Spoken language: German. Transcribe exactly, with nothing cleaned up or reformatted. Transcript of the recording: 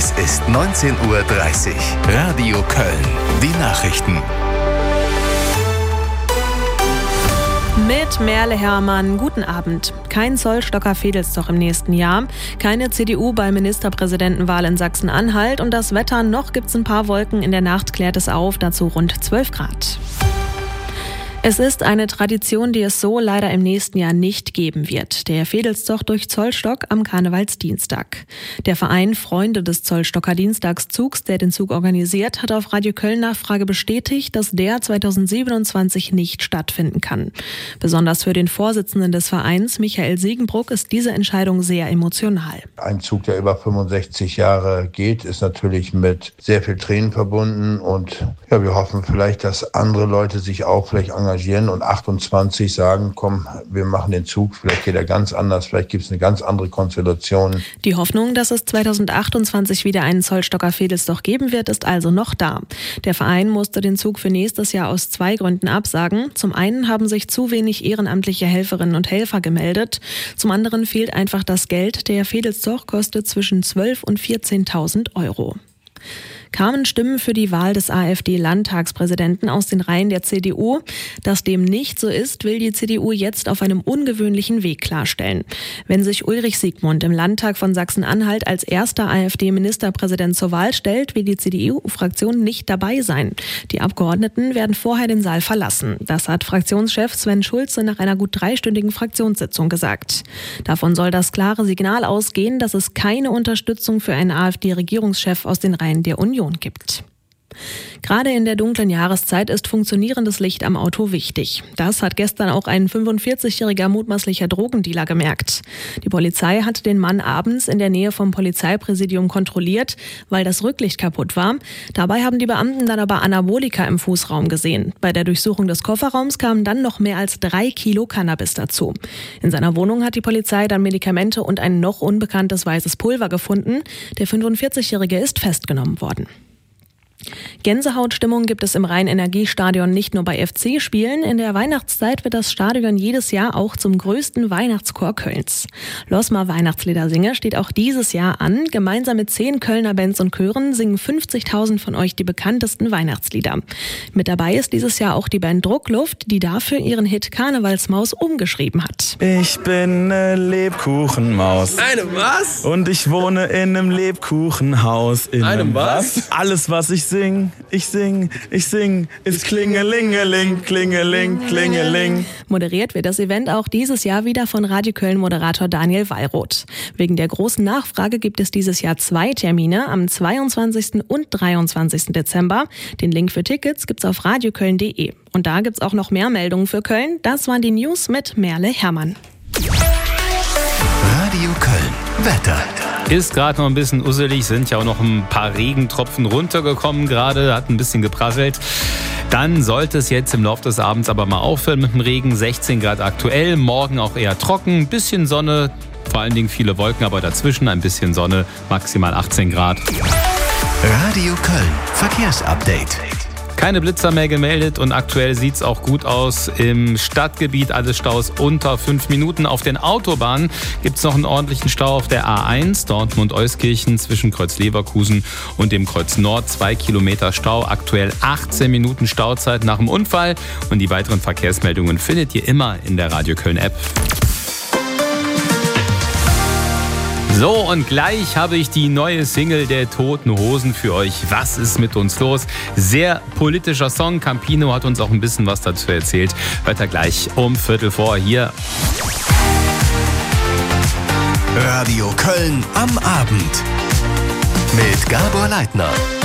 Es ist neunzehn Uhr dreißig. Radio Köln. Die Nachrichten. Mit Merle Hermann, guten Abend. Kein Zollstocker-Vedelstock im nächsten Jahr, keine C D U bei Ministerpräsidentenwahl in Sachsen-Anhalt und das Wetter, noch gibt's ein paar Wolken, in der Nacht klärt es auf, dazu rund zwölf Grad. Es ist eine Tradition, die es so leider im nächsten Jahr nicht geben wird. Der Vedelstock durch Zollstock am Karnevalsdienstag. Der Verein Freunde des Zollstocker Dienstagszugs, der den Zug organisiert, hat auf Radio Köln Nachfrage bestätigt, dass der zweitausendsiebenundzwanzig nicht stattfinden kann. Besonders für den Vorsitzenden des Vereins, Michael Siegenbruck, ist diese Entscheidung sehr emotional. Ein Zug, der über fünfundsechzig Jahre geht, ist natürlich mit sehr viel Tränen verbunden und ja, wir hoffen vielleicht, dass andere Leute sich auch vielleicht engagieren und achtundzwanzig sagen, komm, wir machen den Zug, vielleicht geht er ganz anders, vielleicht gibt es eine ganz andere Konstellation. Die Hoffnung, dass es zweitausendachtundzwanzig wieder einen Zollstocker Vedelstock geben wird, ist also noch da. Der Verein musste den Zug für nächstes Jahr aus zwei Gründen absagen. Zum einen haben sich zu wenig ehrenamtliche Helferinnen und Helfer gemeldet. Zum anderen fehlt einfach das Geld. Der Vedelstock kostet zwischen zwölftausend und vierzehntausend Euro. Kamen Stimmen für die Wahl des AfD-Landtagspräsidenten aus den Reihen der C D U. Dass dem nicht so ist, will die C D U jetzt auf einem ungewöhnlichen Weg klarstellen. Wenn sich Ulrich Siegmund im Landtag von Sachsen-Anhalt als erster AfD-Ministerpräsident zur Wahl stellt, will die C D U-Fraktion nicht dabei sein. Die Abgeordneten werden vorher den Saal verlassen. Das hat Fraktionschef Sven Schulze nach einer gut dreistündigen Fraktionssitzung gesagt. Davon soll das klare Signal ausgehen, dass es keine Unterstützung für einen AfD-Regierungschef aus den Reihen der Union gibt. Gerade in der dunklen Jahreszeit ist funktionierendes Licht am Auto wichtig. Das hat gestern auch ein fünfundvierzigjähriger mutmaßlicher Drogendealer gemerkt. Die Polizei hat den Mann abends in der Nähe vom Polizeipräsidium kontrolliert, weil das Rücklicht kaputt war. Dabei haben die Beamten dann aber Anabolika im Fußraum gesehen. Bei der Durchsuchung des Kofferraums kamen dann noch mehr als drei Kilo Cannabis dazu. In seiner Wohnung hat die Polizei dann Medikamente und ein noch unbekanntes weißes Pulver gefunden. Der fünfundvierzigjährige ist festgenommen worden. Gänsehautstimmung gibt es im Rhein-Energie-Stadion nicht nur bei F C-Spielen. In der Weihnachtszeit wird das Stadion jedes Jahr auch zum größten Weihnachtschor Kölns. Losma Weihnachtsliedersinger steht auch dieses Jahr an. Gemeinsam mit zehn Kölner Bands und Chören singen fünfzigtausend von euch die bekanntesten Weihnachtslieder. Mit dabei ist dieses Jahr auch die Band Druckluft, die dafür ihren Hit Karnevalsmaus umgeschrieben hat. Ich bin eine Lebkuchenmaus. Eine was? Und ich wohne in einem Lebkuchenhaus. In einem was? Alles, was ich sing, ich sing, ich sing, ist Klingelingeling, Klingeling, Klingeling. Moderiert wird das Event auch dieses Jahr wieder von Radio Köln-Moderator Daniel Wallroth. Wegen der großen Nachfrage gibt es dieses Jahr zwei Termine am zweiundzwanzigsten und dreiundzwanzigsten Dezember. Den Link für Tickets gibt's auf radioköln punkt de. Und da gibt's auch noch mehr Meldungen für Köln. Das waren die News mit Merle Hermann. Radio Köln. Wetter. Ist gerade noch ein bisschen usselig, sind ja auch noch ein paar Regentropfen runtergekommen gerade, hat ein bisschen geprasselt. Dann sollte es jetzt im Laufe des Abends aber mal aufhören mit dem Regen. sechzehn Grad aktuell, morgen auch eher trocken, ein bisschen Sonne, vor allen Dingen viele Wolken, aber dazwischen ein bisschen Sonne, maximal achtzehn Grad. Radio Köln. Verkehrsupdate. Keine Blitzer mehr gemeldet und aktuell sieht es auch gut aus. Im Stadtgebiet alle Staus unter fünf Minuten. Auf den Autobahnen gibt es noch einen ordentlichen Stau auf der A eins, Dortmund-Euskirchen zwischen Kreuz Leverkusen und dem Kreuz Nord. Zwei Kilometer Stau, aktuell achtzehn Minuten Stauzeit nach dem Unfall. Und die weiteren Verkehrsmeldungen findet ihr immer in der Radio Köln App. So, und gleich habe ich die neue Single der Toten Hosen für euch. Was ist mit uns los? Sehr politischer Song. Campino hat uns auch ein bisschen was dazu erzählt. Hört er gleich um Viertel vor hier. Radio Köln am Abend mit Gabor Leitner.